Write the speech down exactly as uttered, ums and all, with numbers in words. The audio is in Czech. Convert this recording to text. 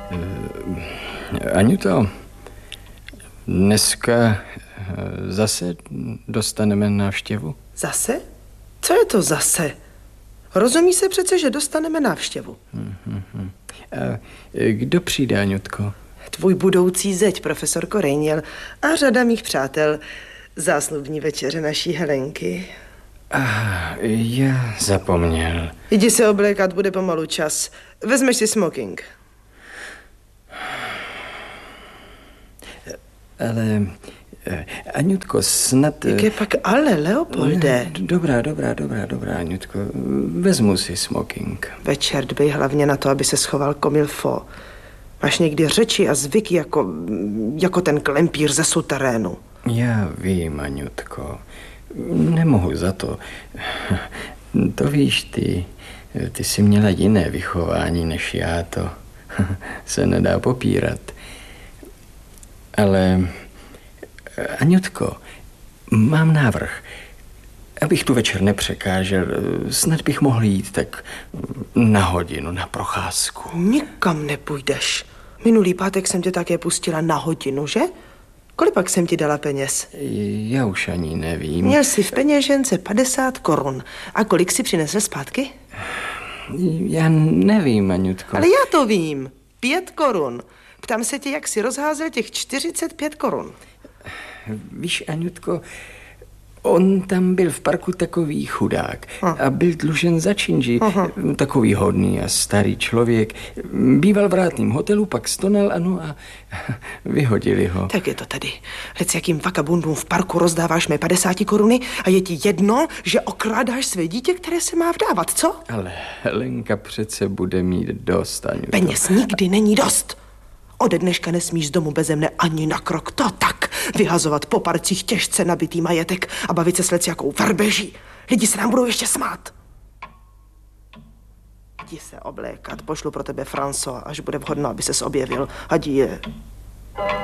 Aňuto, dneska zase dostaneme návštěvu? Zase? Co je to zase? Rozumí se přece, že dostaneme návštěvu. Mm-hmm. A kdo přijde, Aňutko? Tvůj budoucí zeď, profesor Korejněl, a řada mých přátel. Zásnubní večeře naší Helenky. Ah, já zapomněl. Jdi se oblékat, bude pomalu čas. Vezmeš si smoking. Ale, Aňutko, snad... Jaké pak ale, Leopolde? Dobrá, dobrá, dobrá, dobrá, Aňutko. Vezmu si smoking. Večer dbej hlavně na to, aby se schoval comme il faut. Máš někdy řeči a zvyky jako, jako ten klempír ze suterénu. Já vím, Aňutko. Nemohu za to. To víš ty. Ty jsi měla jiné vychování než já, to se nedá popírat. Ale, Aňutko, mám návrh. Abych tu večer nepřekážel, snad bych mohl jít tak na hodinu, na procházku. Nikam nepůjdeš. Minulý pátek jsem tě také pustila na hodinu, že? Kolik pak jsem ti dala peněz? Já už ani nevím. Měl jsi v peněžence padesát korun. A kolik si přinesl zpátky? Já nevím, Aňutko. Ale já to vím. Pět korun. Ptám se tě, jak jsi rozházel těch čtyřicet pět korun. Víš, Aňutko, on tam byl v parku takový chudák a byl dlužen za činži. Aha. Takový hodný a starý člověk. Býval v vrátným hotelu, pak stonal, ano, a vyhodili ho. Tak je to tady. Lec jakým vakabundům v parku rozdáváš mé padesáti koruny a je ti jedno, že okrádáš své dítě, které se má vdávat, co? Ale Helenka přece bude mít dost, Aňuto. Peněz nikdy není dost. Ode dneška nesmíš z domu beze mne ani na krok. To tak. Vyhazovat po parcích těžce nabitý majetek a bavit se s lec jakou verbeží. Lidi se nám budou ještě smát. Jdi se oblékat. Pošlu pro tebe François, až bude vhodno, aby ses objevil. Adi je.